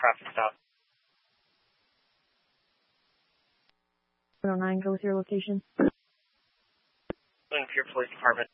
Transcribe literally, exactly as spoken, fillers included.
traffic stop. one oh nine, go with your location. Lincoln Police Department.